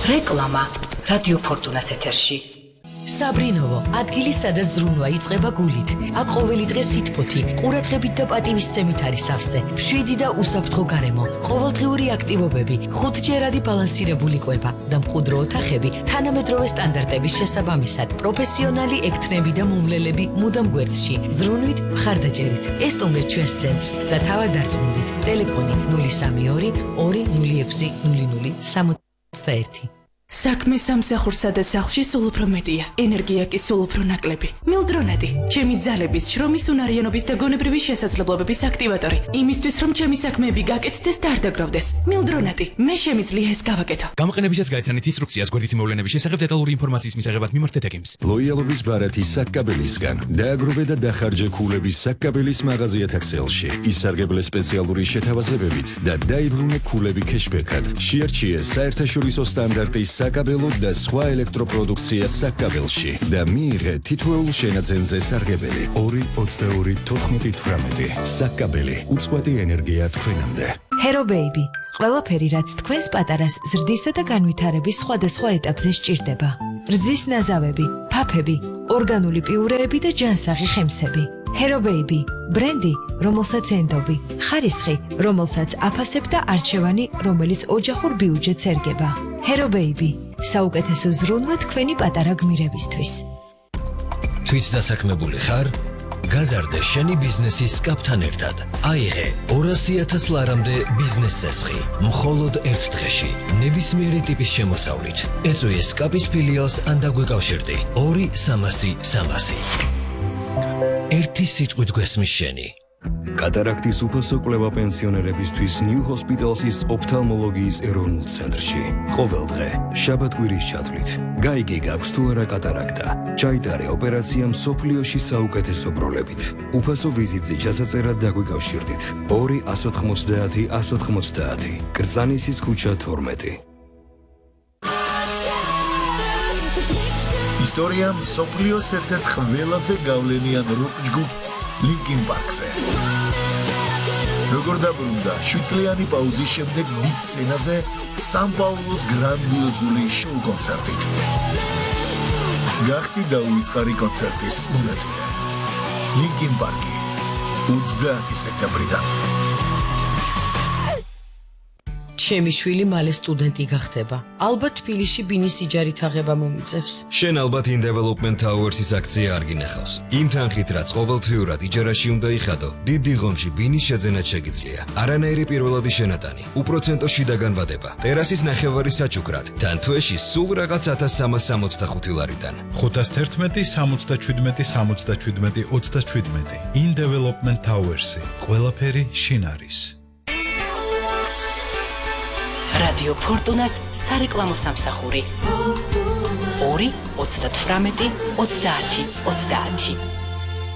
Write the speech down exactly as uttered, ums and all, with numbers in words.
რეკლამა რადიო ფორტუნას ეთერში. საბრინოვო, ადგილი სადაც ზრუნვა იწყება გულით. აქ ყოველი დღე სითბოთი, ყურადღებით და პატივისცემით არის სავსე. მშვიდი და უსაფრთხო გარემო, ყოველდღიური აქტივობები, ხუთჯერადი ბალანსირებული კვება და მყუდრო ოთახები თანამედროვე სტანდარტების შესაბამისად. პროფესიონალი ექთნები და მომლელები მუდამ გვერდში. ზრუნვით, მხარდაჭერით. ესტუმრეთ ჩვენს ცენტრს და თავად დარწმუნდით. ტელეფონი ნული სამი ორი ორი ნული ექვსი ნული ნული სამოცდაერთი. საქმე სამსახურსა და სახლში სულ უფრო მეტია. ენერგია კი სულ უფრო ნაკლები. მილდრონადი, ჩემი ძალების, შრომის უნარიანობის და გონებრივი შესაძლებლობების აქტივატორი. იმისთვის, რომ ჩემი საქმეები გაკეთდეს და არ დაგროვდეს. მილდრონადი, მე შემიძლია ეს გავაკეთო. გამოყენებისას გაიცანით ინსტრუქციას გვერდითი მოვლენების შესახებ დეტალური ინფორმაციის მისაღებად მიმართეთ ეკიმს. ლოიალობის ბარათი საკკაბელისგან. დააგროვე და დახარჯე ქულების საკკაბელის მაღაზიათა ქსელში. ისარგებლე სპეციალური შეთავაზებებით და დაიბრუნე ქულები ქეშბეკად. შეარჩიე საერთაშორისო სტანდარტის საკაბელო და სხვა ელექტროპროდუქცია საკაბელში და მიიღე თითოეულ შენაძენზე სარგებელი ორი ოცდაორი თოთხმეტი თვრამეტი. საკაბელი, უწყვეტი ენერგია თქვენამდე. Hero Baby, ყველაფერი რაც თქვენს პატარას ზრდისა და განვითარების სხვადასხვა ეტაპზე სჭირდება. რძის ნაზავები, ფაფები, ორგანული პიურეები და ჯანსაღი ხემსები. Hero Baby, ბრენდი, რომელსაც ენდობი, ხარისხი, რომელსაც აფასებ და არჩევანი, რომელიც ოჯახურ ბიუჯეტს ერგება. Hero Baby, საუკეთესო ზრუნვა თქვენი პატარა გმირებისთვის. თვით დასაქმებული ხარ? გაზარდე შენი ბიზნესის კაპთან ერთად. აიღე ორასი ათას ლარამდე ბიზნეს წესხი. მხოლოდ ერთ დღეში, ნებისმიერი ტიპის შემოსავლით. ეწვი ეს კაპის ფილიალს ან დაგვეკავშირდი. ორი სამასი სამასი. ერთი სიტყვით გვესმის შენი. კატარაქტის უფასო კვლევა პენსიონერებისთვის ნიუ ჰოსპიტალსის ოფთალმოლოგიის ეროვნულ ცენტრში. ყოველ დღე, შაბათ-კვირის ჩათვლით. გაიგე გაქვს თუ არა კატარაქტა. ჩაიტარე ოპერაცია მსოფლიოში საუკეთესო პროლებით. უფასო ვიზიტზე ჩასაწერად დაგვიკავშირდით. ორი ათას ოცდაათი ათას ოცდაათი. კრწანისის ქუჩა თორმეტი. ისტორია მსოფლიოს ერთ-ერთ ყველაზე გავლენიან როკ-ჯგუფ ლინკინ პარკზე. როგორ დაბრუნდა შვიდწლიანი პაუზის შემდეგ დიდ სცენაზე სან-პაულუს გრანდიოზული შოუ-კონცერტით. გახდი დაუვიწყარი კონცერტის მონაწილე. ლინკინ პარკი ოცდაათი სექტემბრიდან. ჩემი შვილი მალე სტუდენტი გახდება. ალბათ თბილისში ბინის იჯარით აღება მომიწევს. შენ ალბათ In Development Towers-ის აქცია არ გინახავს. იმ თანხით, რაც ყოველთვიურად იჯარაში უნდა იხადო, დიდ დიღომში ბინის შეძენად შეგიძლია. არანაირი პირველადი შენატანი, უპროცენტო შიდა განვადება, ტერასის ნახევარი საჩუქრად, თან თვეში სულ რაღაც ათას სამას სამოცდახუთი ლარიდან. ხუთას თერთმეტი სამოცდაშვიდმეტი სამოცდაშვიდმეტი ოცდაშვიდმეტი. In Development Towers-ი. ყველაფერი შინ არის. რადიო ფორტუნას სარეკლამო სამსახური. ორი ოცდათვრამეტი ოცდაათი ოცდაათი.